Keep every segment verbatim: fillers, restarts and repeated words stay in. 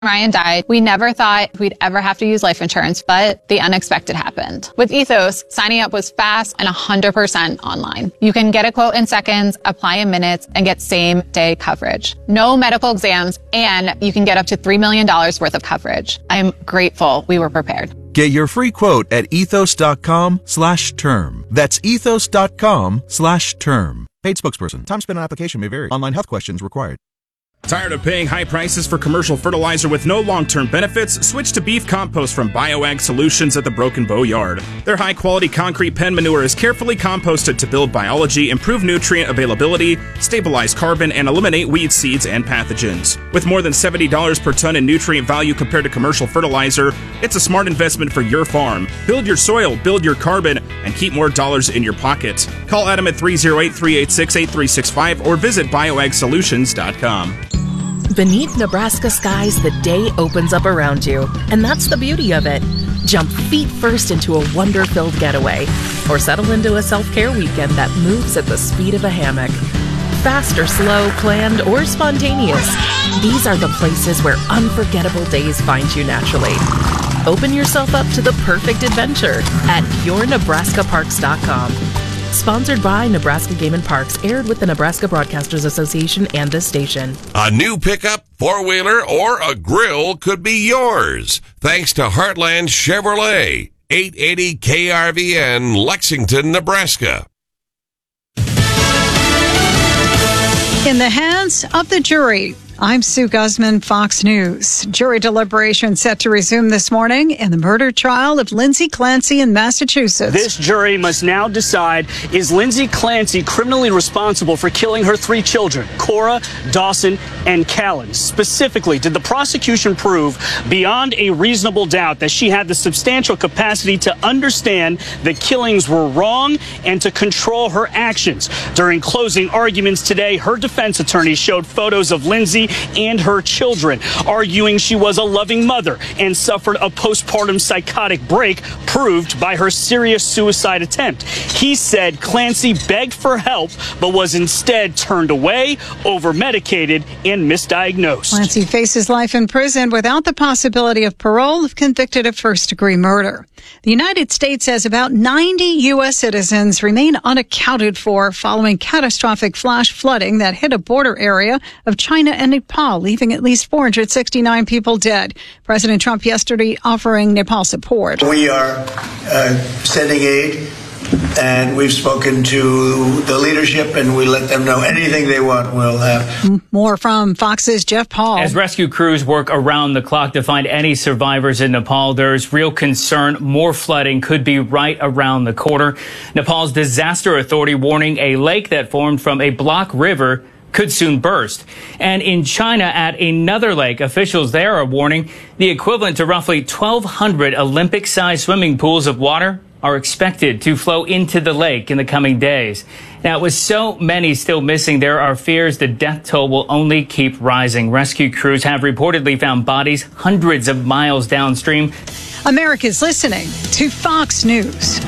Ryan died, we never thought we'd ever have to use life insurance, but the unexpected happened. With Ethos, signing up was fast and one hundred percent online. You can get a quote in seconds, apply in minutes, and get same-day coverage. No medical exams, and you can get up to three million dollars worth of coverage. I'm grateful we were prepared. Get your free quote at ethos.com slash term. That's ethos.com slash term. Paid spokesperson. Time spent on application may vary. Online health questions required. Tired of paying high prices for commercial fertilizer with no long-term benefits? Switch to beef compost from BioAg Solutions at the Broken Bow Yard. Their high-quality concrete pen manure is carefully composted to build biology, improve nutrient availability, stabilize carbon, and eliminate weed seeds and pathogens. With more than seventy dollars per ton in nutrient value compared to commercial fertilizer, it's a smart investment for your farm. Build your soil, build your carbon, and keep more dollars in your pocket. Call Adam at three oh eight, three eight six, eight three six five or visit bioag solutions dot com. Beneath Nebraska skies, the day opens up around you, and that's the beauty of it. Jump feet first into a wonder-filled getaway, or settle into a self-care weekend that moves at the speed of a hammock. Fast or slow, planned or spontaneous, these are the places where unforgettable days find you naturally. Open yourself up to the perfect adventure at your nebraska parks dot com. Sponsored by Nebraska Game and Parks, aired with the Nebraska Broadcasters Association and this station. A new pickup, four-wheeler, or a grill could be yours, thanks to Heartland Chevrolet, eight eighty K R V N, Lexington, Nebraska. In the hands of the jury. I'm Sue Guzman, Fox News. Jury deliberation set to resume this morning in the murder trial of Lindsay Clancy in Massachusetts. This jury must now decide, is Lindsay Clancy criminally responsible for killing her three children, Cora, Dawson, and Callan? Specifically, did the prosecution prove beyond a reasonable doubt that she had the substantial capacity to understand the killings were wrong and to control her actions? During closing arguments today, her defense attorney showed photos of Lindsay and her children, arguing she was a loving mother and suffered a postpartum psychotic break proved by her serious suicide attempt. He said Clancy begged for help but was instead turned away, over-medicated, and misdiagnosed. Clancy faces life in prison without the possibility of parole if convicted of first-degree murder. The United States has about ninety U S citizens remain unaccounted for following catastrophic flash flooding that hit a border area of China and Nepal, leaving at least four hundred sixty-nine people dead. President Trump yesterday offering Nepal support. We are uh, sending aid, and we've spoken to the leadership, and we let them know anything they want, we'll have. More from Fox's Jeff Paul. As rescue crews work around the clock to find any survivors in Nepal, there's real concern more flooding could be right around the corner. Nepal's disaster authority warning a lake that formed from a block river could soon burst. And in China, at another lake, officials there are warning the equivalent to roughly twelve hundred Olympic-sized swimming pools of water are expected to flow into the lake in the coming days. Now, with so many still missing, there are fears the death toll will only keep rising. Rescue crews have reportedly found bodies hundreds of miles downstream. America's listening to Fox News.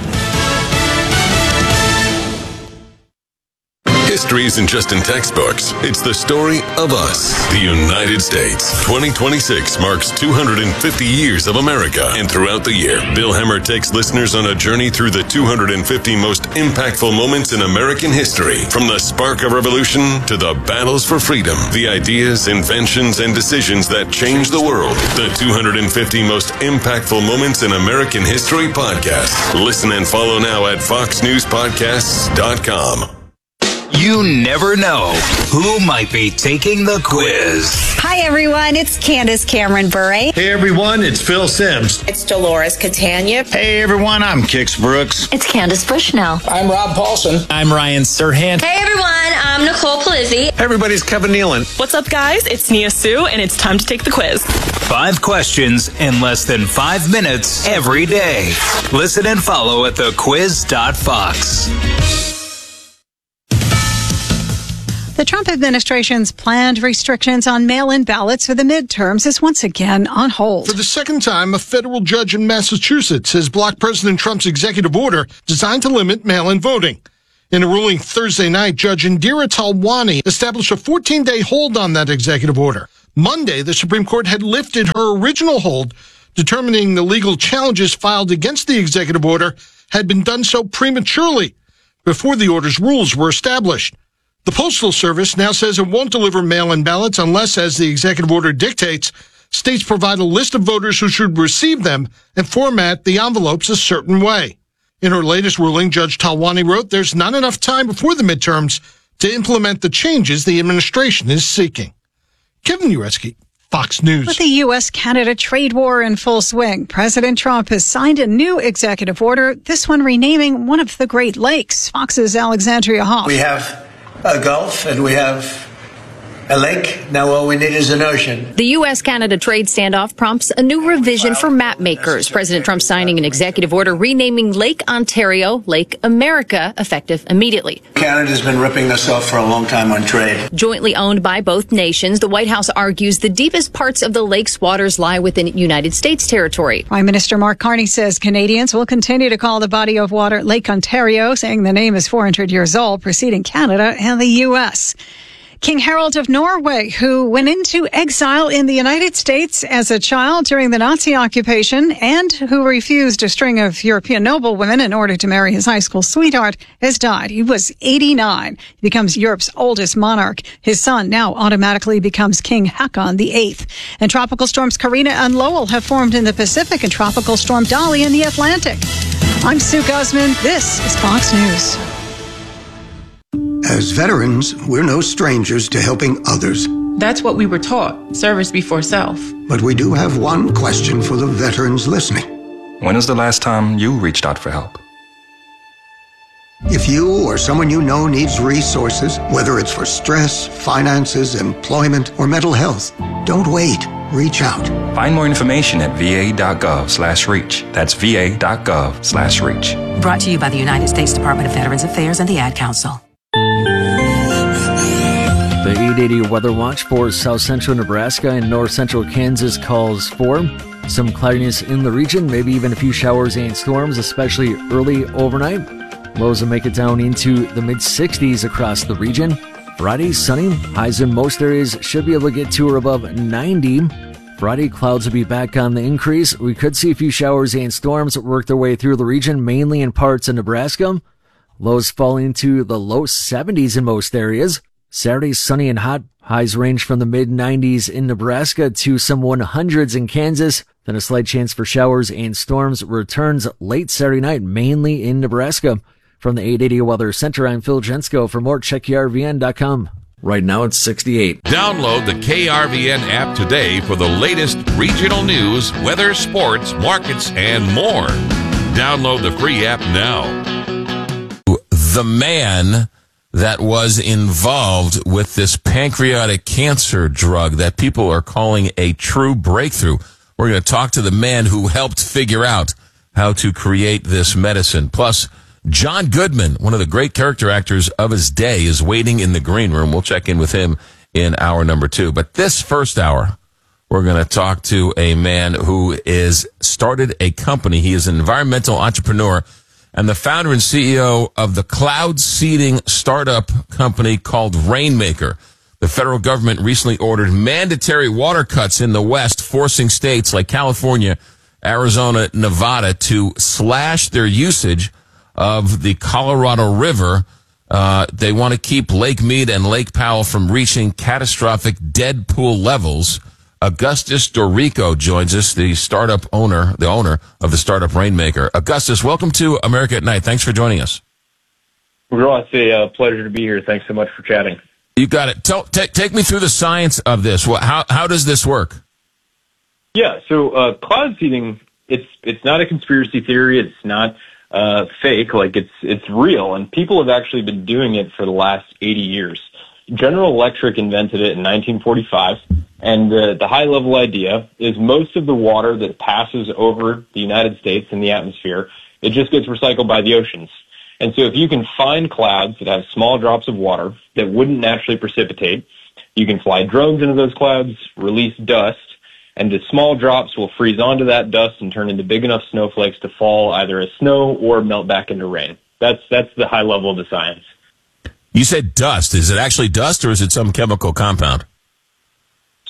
History isn't just in textbooks. It's the story of us, the United States. twenty twenty-six marks two hundred fifty years of America. And throughout the year, Bill Hemmer takes listeners on a journey through the two hundred fifty most impactful moments in American history. From the spark of revolution to the battles for freedom, the ideas, inventions, and decisions that changed the world. The two hundred fifty most impactful moments in American history podcast. Listen and follow now at fox news podcasts dot com. You never know who might be taking the quiz. Hi, everyone. It's Candace Cameron Bure. Hey, everyone. It's Phil Sims. It's Dolores Catania. Hey, everyone. I'm Kix Brooks. It's Candace Bushnell. I'm Rob Paulson. I'm Ryan Serhant. Hey, everyone. I'm Nicole Palizzi. Hey, everybody's Kevin Nealon. What's up, guys? It's Nia Sue, and it's time to take the quiz. Five questions in less than five minutes every day. Listen and follow at the quiz dot fox. The Trump administration's planned restrictions on mail-in ballots for the midterms is once again on hold. For the second time, a federal judge in Massachusetts has blocked President Trump's executive order designed to limit mail-in voting. In a ruling Thursday night, Judge Indira Talwani established a fourteen-day hold on that executive order. Monday, the Supreme Court had lifted her original hold, determining the legal challenges filed against the executive order had been done so prematurely before the order's rules were established. The Postal Service now says it won't deliver mail-in ballots unless, as the executive order dictates, states provide a list of voters who should receive them and format the envelopes a certain way. In her latest ruling, Judge Talwani wrote there's not enough time before the midterms to implement the changes the administration is seeking. Kevin Ureski, Fox News. With the U S Canada trade war in full swing, President Trump has signed a new executive order, this one renaming one of the Great Lakes. Fox's Alexandria Hoff. We have a Gulf and we have a lake. Now all we need is an ocean. The U S Canada trade standoff prompts a new revision for map makers. President Trump signing an executive order renaming Lake Ontario Lake America, effective immediately. Canada's been ripping us off for a long time on trade. Jointly owned by both nations, the White House argues the deepest parts of the lake's waters lie within United States territory. Prime Minister Mark Carney says Canadians will continue to call the body of water Lake Ontario, saying the name is four hundred years old, preceding Canada and the U S King Harold of Norway, who went into exile in the United States as a child during the Nazi occupation and who refused a string of European noblewomen in order to marry his high school sweetheart, has died. He was eighty-nine. He becomes Europe's oldest monarch. His son now automatically becomes King Haakon the eighth. And tropical storms Karina and Lowell have formed in the Pacific and tropical storm Dolly in the Atlantic. I'm Sue Guzman. This is Fox News. As veterans, we're no strangers to helping others. That's what we were taught, service before self. But we do have one question for the veterans listening. When is the last time you reached out for help? If you or someone you know needs resources, whether it's for stress, finances, employment, or mental health, don't wait. Reach out. Find more information at va.gov slash reach. That's va.gov slash reach. Brought to you by the United States Department of Veterans Affairs and the Ad Council. The eight eighty Weather Watch for south central Nebraska and north central Kansas calls for some cloudiness in the region, maybe even a few showers and storms, especially early overnight. Lows will make it down into the mid sixties across the region. Friday, sunny. Highs in most areas should be able to get to or above ninety. Friday, clouds will be back on the increase. We could see a few showers and storms work their way through the region, mainly in parts of Nebraska. Lows falling into the low seventies in most areas. Saturday, sunny and hot. Highs range from the mid nineties in Nebraska to some hundreds in Kansas. Then a slight chance for showers and storms returns late Saturday night, mainly in Nebraska. From the eight eighty Weather Center, I'm Phil Jensko. For more, check K R V N dot com. Right now, it's sixty-eight. Download the K R V N app today for the latest regional news, weather, sports, markets, and more. Download the free app now. The man that was involved with this pancreatic cancer drug that people are calling a true breakthrough. We're going to talk to the man who helped figure out how to create this medicine. Plus, John Goodman, one of the great character actors of his day, is waiting in the green room. We'll check in with him in hour number two. But this first hour, we're going to talk to a man who is started a company. He is an environmental entrepreneur and the founder and C E O of the cloud seeding startup company called Rainmaker. The federal government recently ordered mandatory water cuts in the West, forcing states like California, Arizona, Nevada to slash their usage of the Colorado River. Uh, they want to keep Lake Mead and Lake Powell from reaching catastrophic dead pool levels. Augustus Dorico joins us, the startup owner, the owner of the startup Rainmaker. Augustus, welcome to America at Night. Thanks for joining us. Well, it's a uh, pleasure to be here. Thanks so much for chatting. You got it. Tell, t- take me through the science of this. Well, how how does this work? Yeah, so uh, cloud seeding, it's it's not a conspiracy theory. It's not uh, fake. Like it's it's real, and people have actually been doing it for the last eighty years. General Electric invented it in nineteen forty-five. And the, the high-level idea is most of the water that passes over the United States in the atmosphere, it just gets recycled by the oceans. And so if you can find clouds that have small drops of water that wouldn't naturally precipitate, you can fly drones into those clouds, release dust, and the small drops will freeze onto that dust and turn into big enough snowflakes to fall either as snow or melt back into rain. That's that's the high level of the science. You said dust. Is it actually dust or is it some chemical compound?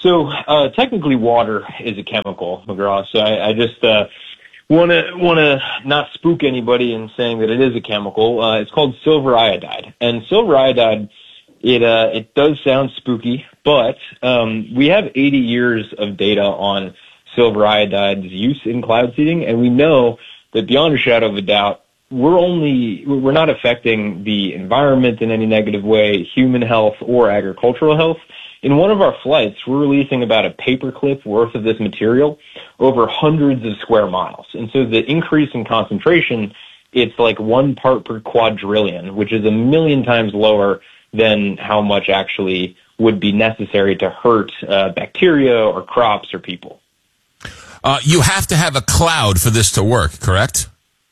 So uh, technically, water is a chemical, McGraw. So I, I just uh, want to want to not spook anybody in saying that it is a chemical. Uh, it's called silver iodide, and silver iodide it uh, it does sound spooky, but um, we have eighty years of data on silver iodide's use in cloud seeding, and we know that beyond a shadow of a doubt, we're only we're not affecting the environment in any negative way, human health or agricultural health. In one of our flights, we're releasing about a paperclip worth of this material over hundreds of square miles. And so the increase in concentration, it's like one part per quadrillion, which is a million times lower than how much actually would be necessary to hurt uh, bacteria or crops or people. Uh, you have to have a cloud for this to work, correct?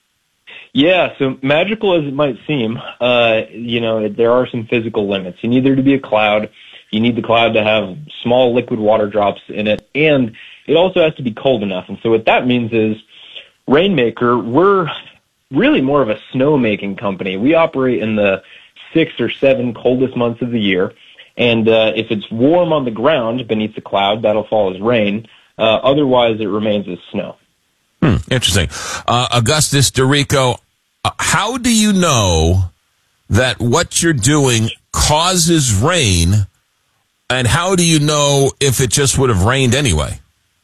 Yeah, so magical as it might seem, uh, you know, there are some physical limits. You need there to be a cloud. You need the cloud to have small liquid water drops in it, and it also has to be cold enough. And so what that means is Rainmaker, we're really more of a snow-making company. We operate in the six or seven coldest months of the year, and uh, if it's warm on the ground beneath the cloud, that'll fall as rain. Uh, otherwise, it remains as snow. Hmm, interesting. Uh, Augustus Dorico, uh, how do you know that what you're doing causes rain? And how do you know if it just would have rained anyway?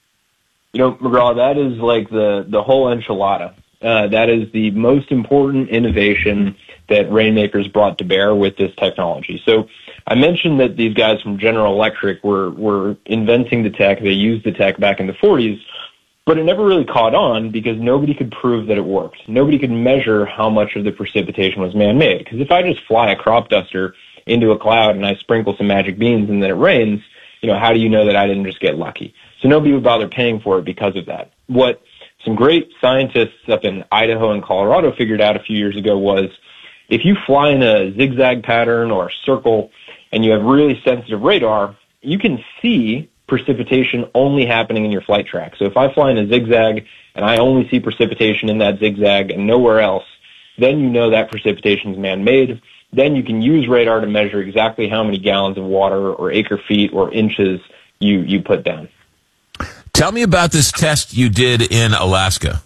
You know, McGraw, that is like the, the whole enchilada. Uh, that is the most important innovation that Rainmaker's brought to bear with this technology. So I mentioned that these guys from General Electric were, were inventing the tech. They used the tech back in the forties, but it never really caught on because nobody could prove that it worked. Nobody could measure how much of the precipitation was man-made. Because if I just fly a crop duster into a cloud and I sprinkle some magic beans and then it rains, you know, how do you know that I didn't just get lucky? So nobody would bother paying for it because of that. What some great scientists up in Idaho and Colorado figured out a few years ago was if you fly in a zigzag pattern or a circle and you have really sensitive radar, you can see precipitation only happening in your flight track. So if I fly in a zigzag and I only see precipitation in that zigzag and nowhere else, then you know that precipitation is man-made. Then you can use radar to measure exactly how many gallons of water or acre feet or inches you, you put down. Tell me about this test you did in Alaska.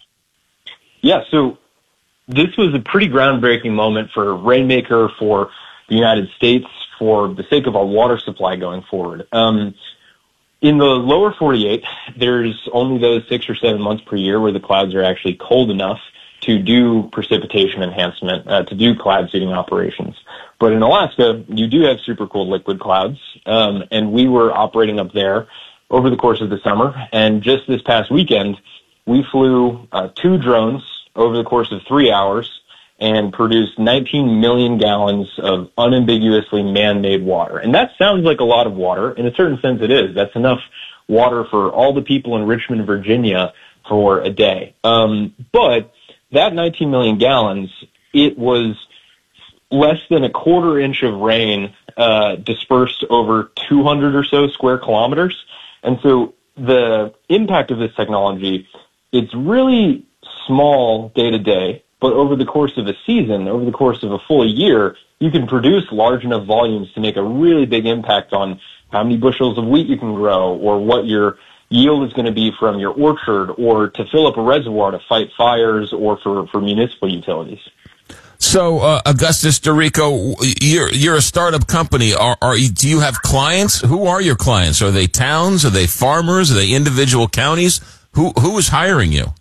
Yeah, so this was a pretty groundbreaking moment for Rainmaker, for the United States, for the sake of our water supply going forward. Um, in the lower forty-eight, there's only those six or seven months per year where the clouds are actually cold enough to do precipitation enhancement, uh, to do cloud seeding operations. But in Alaska, you do have super cold liquid clouds, um, and we were operating up there over the course of the summer. And just this past weekend, we flew uh, two drones over the course of three hours and produced nineteen million gallons of unambiguously man-made water. And that sounds like a lot of water. In a certain sense, it is. That's enough water for all the people in Richmond, Virginia for a day. Um, but that nineteen million gallons, it was less than a quarter inch of rain uh, dispersed over two hundred or so square kilometers. And so the impact of this technology, it's really small day to day, but over the course of a season, over the course of a full year, you can produce large enough volumes to make a really big impact on how many bushels of wheat you can grow or what your yield is going to be from your orchard, or to fill up a reservoir to fight fires, or for, for municipal utilities. So, uh, Augustus Dorico, you're you're a startup company. Are are you, do you have clients? Who are your clients? Are they towns? Are they farmers? Are they individual counties? Who who is hiring you?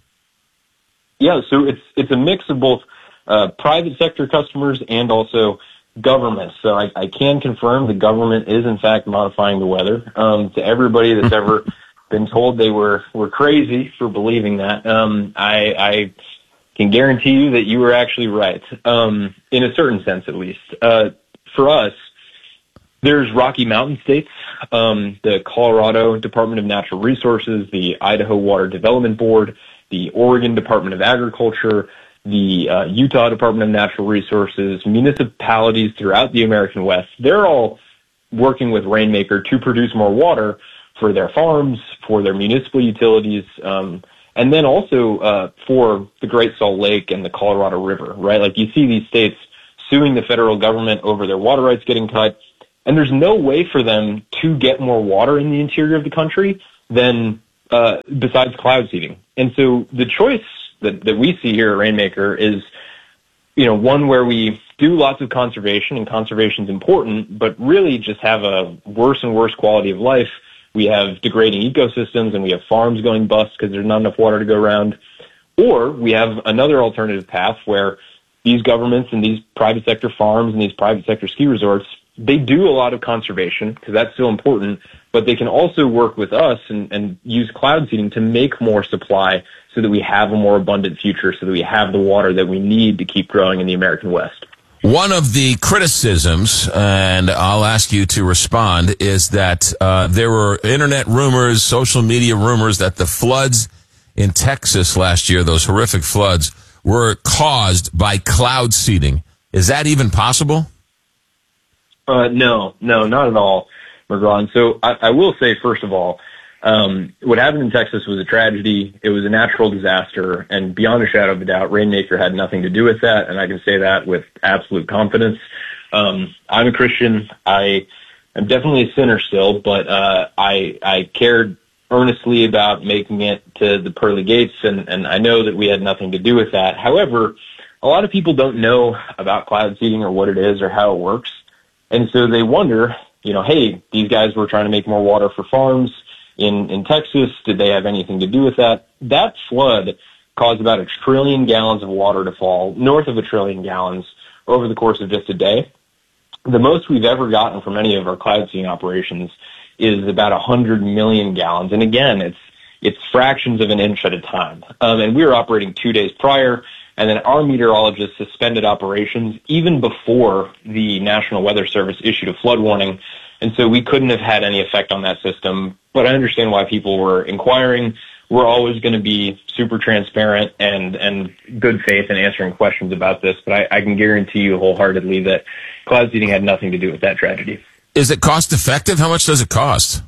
Yeah, so it's it's a mix of both uh, private sector customers and also government. So I, I can confirm the government is in fact modifying the weather. Um, to everybody that's ever been told they were, were crazy for believing that, um, I, I can guarantee you that you were actually right, um, in a certain sense at least. Uh, for us, there's Rocky Mountain states, um, the Colorado Department of Natural Resources, the Idaho Water Development Board, the Oregon Department of Agriculture, the uh, Utah Department of Natural Resources, municipalities throughout the American West. They're all working with Rainmaker to produce more water for their farms, for their municipal utilities, um, and then also uh, for the Great Salt Lake and the Colorado River, right? Like you see these states suing the federal government over their water rights getting cut. And there's no way for them to get more water in the interior of the country than uh, besides cloud seeding. And so the choice that, that we see here at Rainmaker is, you know, one where we do lots of conservation, and conservation is important, but really just have a worse and worse quality of life. We have degrading ecosystems, and we have farms going bust because there's not enough water to go around. Or we have another alternative path where these governments and these private sector farms and these private sector ski resorts, they do a lot of conservation because that's still important, but they can also work with us and, and use cloud seeding to make more supply so that we have a more abundant future, so that we have the water that we need to keep growing in the American West. One of the criticisms, and I'll ask you to respond, is that uh, there were internet rumors, social media rumors that the floods in Texas last year, those horrific floods, were caused by cloud seeding. Is that even possible? Uh, no, no, not at all, McGraw. And so I, I will say, first of all, um, what happened in Texas was a tragedy. It was a natural disaster, and beyond a shadow of a doubt, Rainmaker had nothing to do with that, and I can say that with absolute confidence. Um, I'm a Christian. I am definitely a sinner still, but uh, I, I cared earnestly about making it to the pearly gates, and, and I know that we had nothing to do with that. However, a lot of people don't know about cloud seeding or what it is or how it works. And so they wonder, you know, hey, these guys were trying to make more water for farms in, in Texas. Did they have anything to do with that? That flood caused about a trillion gallons of water to fall, north of a trillion gallons, over the course of just a day. The most we've ever gotten from any of our cloud seeding operations is about one hundred million gallons. And again, it's it's fractions of an inch at a time. Um, and we were operating two days prior. And then our meteorologists suspended operations even before the National Weather Service issued a flood warning. And so we couldn't have had any effect on that system. But I understand why people were inquiring. We're always going to be super transparent and, and good faith in answering questions about this. But I, I can guarantee you wholeheartedly that cloud seeding had nothing to do with that tragedy. Is it cost effective? How much does it cost?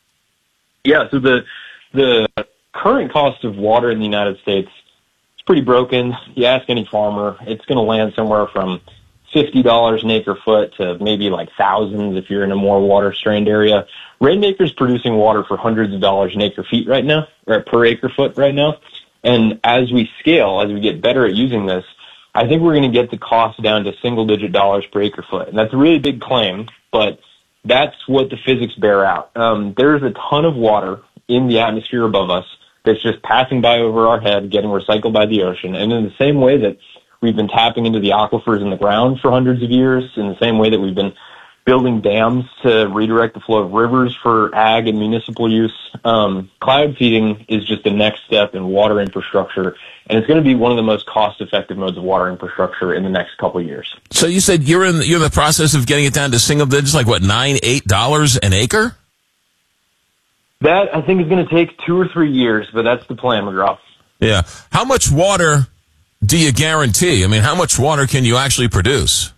Yeah, so the the current cost of water in the United States, pretty broken. You ask any farmer, it's going to land somewhere from fifty dollars an acre foot to maybe like thousands if you're in a more water strained area. Rainmaker's producing water for hundreds of dollars an acre feet right now, or per acre foot right now. And as we scale, as we get better at using this, I think we're going to get the cost down to single digit dollars per acre foot. And that's a really big claim, but that's what the physics bear out. Um, there's a ton of water in the atmosphere above us that's just passing by over our head, getting recycled by the ocean. And in the same way that we've been tapping into the aquifers in the ground for hundreds of years, in the same way that we've been building dams to redirect the flow of rivers for ag and municipal use, um, cloud seeding is just the next step in water infrastructure. And it's going to be one of the most cost-effective modes of water infrastructure in the next couple of years. So you said you're in you're in the process of getting it down to single digits, like what, nine, eight dollars an acre? That, I think, is going to take two or three years, but that's the plan, McGraw. Yeah. How much water do you guarantee? I mean, how much water can you actually produce?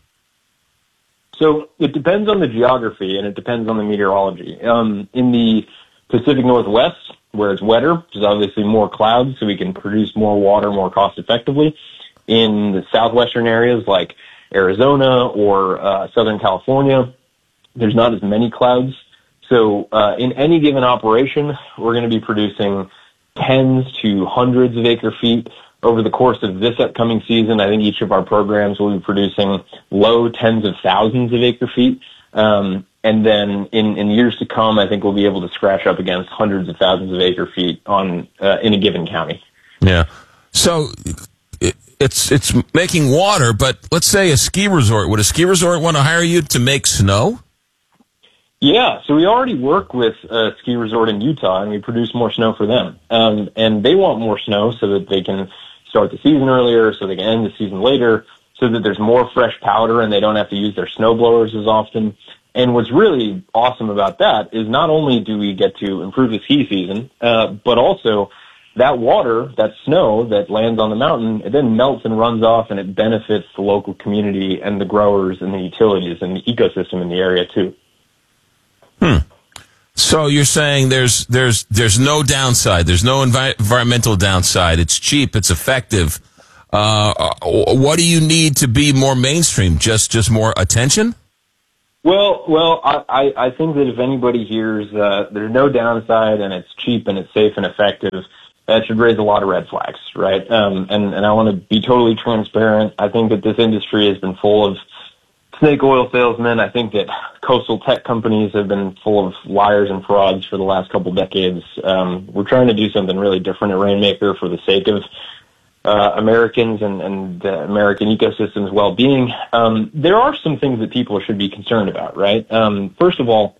So it depends on the geography, and it depends on the meteorology. Um, in the Pacific Northwest, where it's wetter, which is obviously more clouds, so we can produce more water more cost-effectively. In the southwestern areas like Arizona or uh, Southern California, there's not as many clouds. So uh, in any given operation, we're going to be producing tens to hundreds of acre feet. Over the course of this upcoming season, I think each of our programs will be producing low tens of thousands of acre feet. Um, and then in, in years to come, I think we'll be able to scratch up against hundreds of thousands of acre feet on uh, in a given county. Yeah. So it, it's it's making water, but let's say a ski resort. Would a ski resort want to hire you to make snow? Yeah, so we already work with a ski resort in Utah, and we produce more snow for them. Um, and they want more snow so that they can start the season earlier, so they can end the season later, so that there's more fresh powder and they don't have to use their snow blowers as often. And what's really awesome about that is not only do we get to improve the ski season, uh, but also that water, that snow that lands on the mountain, it then melts and runs off, and it benefits the local community and the growers and the utilities and the ecosystem in the area too. Hmm. So you're saying there's there's there's no downside. There's no envi- environmental downside. It's cheap. It's effective. Uh, what do you need to be more mainstream? Just just more attention? Well, well, I, I, I think that if anybody hears uh, there's no downside and it's cheap and it's safe and effective, that should raise a lot of red flags, right? Um, and, and I want to be totally transparent. I think that this industry has been full of snake oil salesmen. I think that coastal tech companies have been full of liars and frauds for the last couple decades. Um, we're trying to do something really different at Rainmaker for the sake of uh, Americans and, and the American ecosystem's well-being. Um, there are some things that people should be concerned about, right? Um, first of all,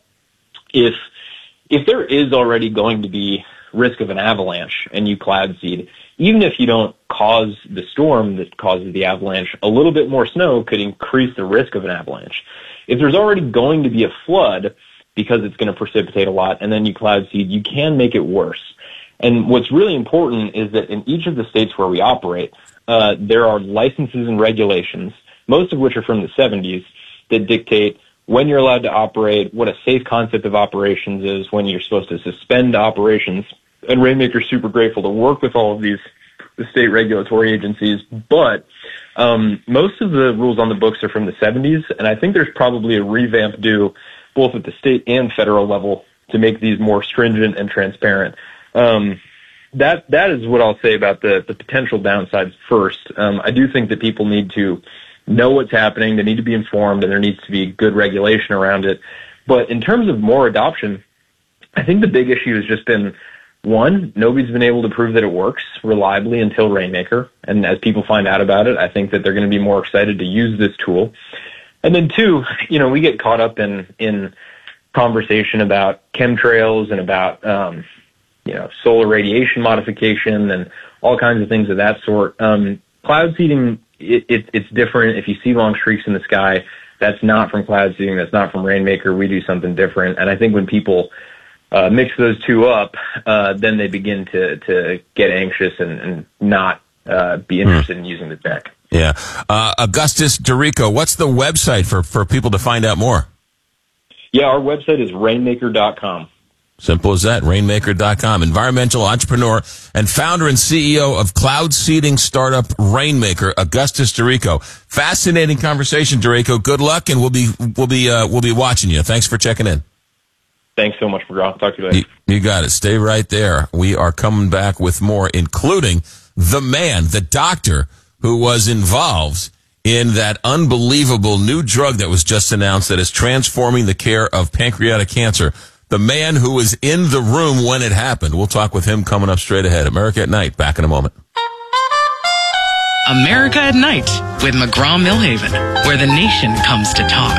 if if there is already going to be risk of an avalanche and you cloud seed, even if you don't cause the storm that causes the avalanche, a little bit more snow could increase the risk of an avalanche. If there's already going to be a flood because it's going to precipitate a lot and then you cloud seed, you can make it worse. And what's really important is that in each of the states where we operate, uh, there are licenses and regulations, most of which are from the seventies, that dictate when you're allowed to operate, what a safe concept of operations is, when you're supposed to suspend operations. And Rainmaker's super grateful to work with all of these the state regulatory agencies, but um, most of the rules on the books are from the seventies, and I think there's probably a revamp due both at the state and federal level to make these more stringent and transparent. Um, that that is what I'll say about the, the potential downsides first. Um, I do think that people need to know what's happening, they need to be informed, and there needs to be good regulation around it. But in terms of more adoption, I think the big issue has just been, one, nobody's been able to prove that it works reliably until Rainmaker. And as people find out about it, I think that they're going to be more excited to use this tool. And then two, you know, we get caught up in, in conversation about chemtrails and about, um, you know, solar radiation modification and all kinds of things of that sort. Um, cloud seeding, it, it, it's different. If you see long streaks in the sky, that's not from cloud seeding. That's not from Rainmaker. We do something different. And I think when people Uh, mix those two up, uh, then they begin to, to get anxious and, and not uh, be interested mm. in using the tech. Yeah. Uh, Augustus Dorico, what's the website for, for people to find out more? Yeah, our website is rainmaker dot com. Simple as that, rainmaker dot com. Environmental entrepreneur and founder and C E O of cloud seeding startup Rainmaker, Augustus Dorico. Fascinating conversation, Dorico. Good luck, and we'll be we'll be uh, we'll be watching you. Thanks for checking in. Thanks so much, McGraw. Talk to you later. You, you got it. Stay right there. We are coming back with more, including the man, the doctor who was involved in that unbelievable new drug that was just announced that is transforming the care of pancreatic cancer. The man who was in the room when it happened. We'll talk with him coming up straight ahead. America at Night. Back in a moment. America at Night with McGraw-Millhaven, where the nation comes to talk.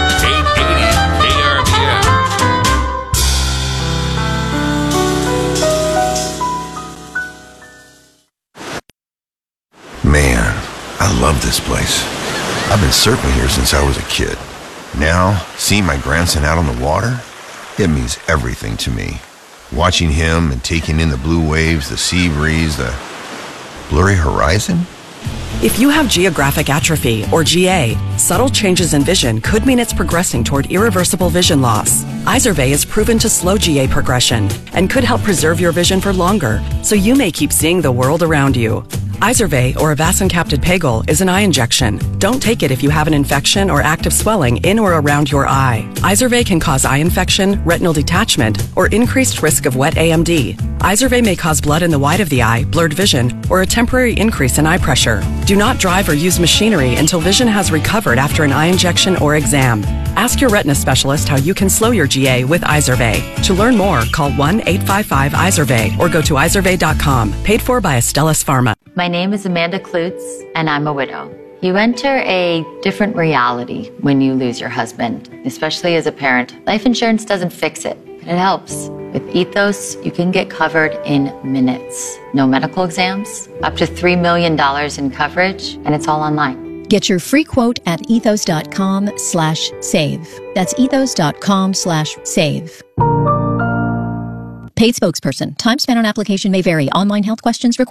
Man, I love this place. I've been surfing here since I was a kid. Now, seeing my grandson out on the water, it means everything to me. Watching him and taking in the blue waves, the sea breeze, the blurry horizon. If you have geographic atrophy, or G A, subtle changes in vision could mean it's progressing toward irreversible vision loss. Izervay is proven to slow G A progression and could help preserve your vision for longer, so you may keep seeing the world around you. Izervay, or avacincaptad pegol, is an eye injection. Don't take it if you have an infection or active swelling in or around your eye. Izervay can cause eye infection, retinal detachment, or increased risk of wet A M D. Izervay may cause blood in the white of the eye, blurred vision, or a temporary increase in eye pressure. Do not drive or use machinery until vision has recovered after an eye injection or exam. Ask your retina specialist how you can slow your G A with Izervay. To learn more, call one eight five five Izervay or go to izervay dot com. Paid for by Astellas Pharma. My name is Amanda Klutz, and I'm a widow. You enter a different reality when you lose your husband, especially as a parent. Life insurance doesn't fix it, but it helps. With Ethos, you can get covered in minutes. No medical exams, up to three million dollars in coverage, and it's all online. Get your free quote at ethos dot com slash save. That's ethos dot com slash save. Paid spokesperson. Time spent on application may vary. Online health questions required.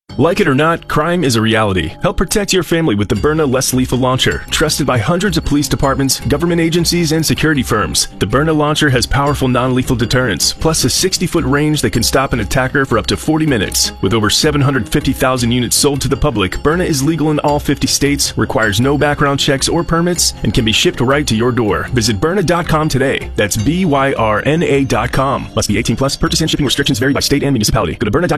Like it or not, crime is a reality. Help protect your family with the Byrna Less Lethal Launcher, trusted by hundreds of police departments, government agencies, and security firms. The Byrna launcher has powerful non-lethal deterrence, plus a sixty-foot range that can stop an attacker for up to forty minutes. With over seven hundred fifty thousand units sold to the public, Byrna is legal in all fifty states, requires no background checks or permits, and can be shipped right to your door. Visit Byrna dot com today. That's B Y R N A dot com. Must be eighteen plus. Purchase and shipping restrictions vary by state and municipality. Go to Byrna dot com.